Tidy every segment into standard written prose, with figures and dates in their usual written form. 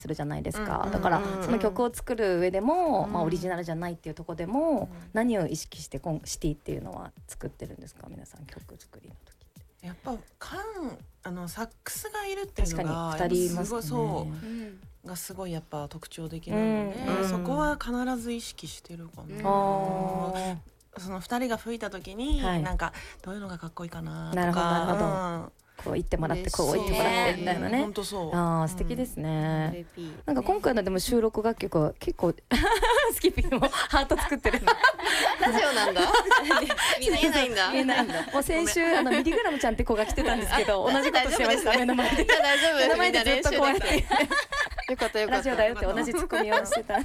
するじゃないですか。だからその曲を作る上でも、オリジナルじゃないっていうところでも、何を意識してシティっていうのは作ってるんですか、皆さん曲作りの時って。 やっぱサックスがいるっていうのが 2人いますね。 そうがすごいやっぱ特徴的なので、そこは必ず意識してるかな。その2人が吹いた時に、なんかどういうのがかっこいいかなとか。 なるほど。こう言ってもらってこう言ってもらってみたいなね。 本当そう。 素敵ですね。なんか今回のでも収録楽曲は結構スキピーもハート作ってる。 ラジオなんだ。見えないんだ。 見えないんだ。もう先週ミリグラムちゃんって子が来てたんですけど、同じことしてました。目の前で。 大丈夫。 目の前でずっとこうやって。 よかったよかった。 ラジオだよって同じツッコミをしてた。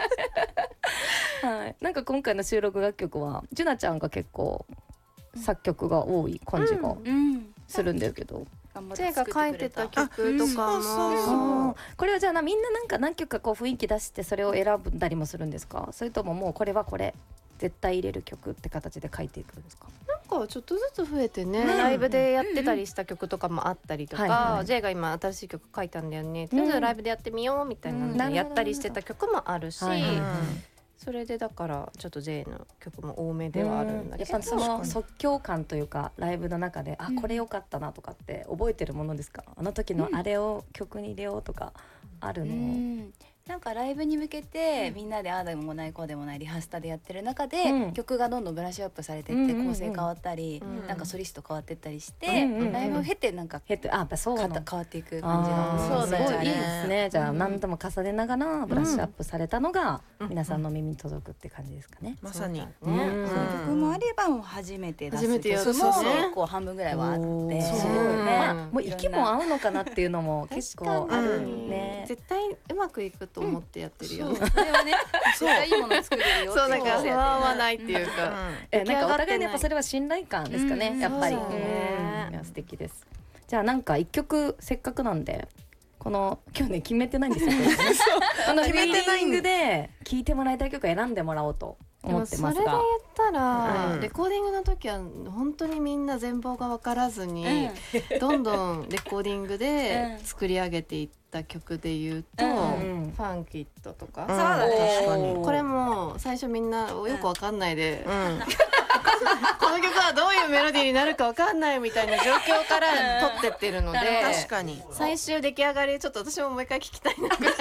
はい。なんか今回の収録楽曲はジュナちゃんが結構作曲が多い感じがするんだけど、 ジェイが書いてた曲とかも、 これはじゃあみんななんか何曲かこう雰囲気出してそれを選んだりもするんですか、それとももうこれはこれ絶対入れる曲って形で書いていくんですか。 なんかちょっとずつ増えてね、ライブでやってたりした曲とかもあったりとか、ジェイが今新しい曲書いたんだよね、とりあえずライブでやってみようみたいなのでやったりしてた曲もあるし、それでだからちょっと J の曲も多めではあるんだけど、 やっぱその即興感というかライブの中でこれ良かったなとかって覚えてるものですか、あの時のあれを曲に入れようとかあるの。 なんかライブに向けてみんなでああでもないこうでもないリハスタでやってる中で、曲がどんどんブラッシュアップされてって構成変わったり、なんかソリスト変わってったりして、ライブを経てなんか変わっていく感じがすごいいいですね。じゃあ何度も重ねながらブラッシュアップされたのが皆さんの耳に届くって感じですかね。 まさにその曲もあればもう初めて出す曲も結構半分ぐらいはあって、 もう息も合うのかなっていうのも結構あるね。 絶対うまくいくと思ってやってるよね。 それはね、絶対いいもの作れるよ。 そうなんか不安はないっていうか、 なんかお互いにやっぱそれは信頼感ですかね、やっぱり。素敵です。じゃあなんか一曲せっかくなんで、この今日ね決めてないんですよ。このフィーリングで聴いてもらいたい曲選んでもらおうと思ってますが。 それで言ったら、レコーディングの時は本当にみんな全貌が分からずに、どんどんレコーディングで作り上げていった曲で言うと、ファンキットとか、これも最初みんなよく分かんないで、この曲はどういうメロディーになるか分かんないみたいな状況から撮ってってるので、 確かに最終出来上がりちょっと私ももう一回聞きたいなぐらい。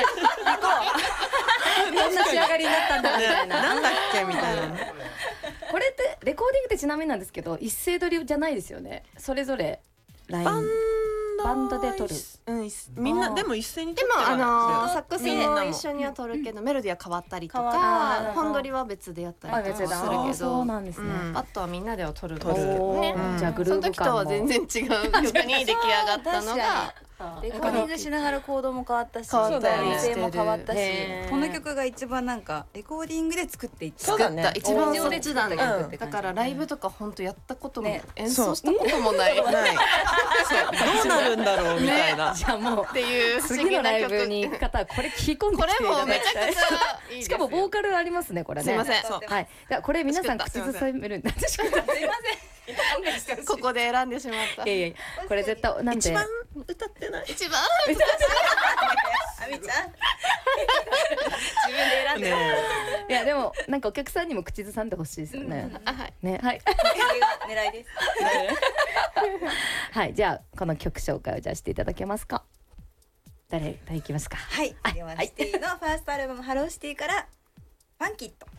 どんな仕上がりになったんだみたいな。 なんだっけみたいな。 これってレコーディングってちなみになんですけど、一斉撮りじゃないですよね。それぞれラインバンドで撮る。 みんなでも一斉に撮でってもはサックスも一緒には撮るけど、メロディーは変わったりとか、本撮りは別でやったりとかするけど、 そうなんですね。 あとはみんなでは撮るんですけどね。 じゃあグルーヴ感もその時とは全然違う曲に出来上がったのが。 レコーディングしながらコードも変わったし、 変わったり編成も変わったし、この曲が一番なんかレコーディングで作っていった一番そっちなんだ。だからライブとか本当やったことも演奏したこともない。どうなるんだろうみたいな。 じゃあもうっていう次のライブに行く方はこれ聞き込んできていただきたい。 これもめちゃくちゃいいですよ。 しかもボーカルありますね、これね。 すいません。 はい。じゃあこれ皆さん口ずさめるんだ。 すいません。 ここで選んでしまった。 いやいや、これ絶対なんで一番歌ってない。 一番。 あみちゃん。自分で選んで。 いやでもなんかお客さんにも口ずさんでほしいですよね。ね、はい。 それが狙いです。 はい、じゃあこの曲紹介をじゃあしていただけますか。誰いきますか。 はい。ではシティのファーストアルバムハローシティからファンキット。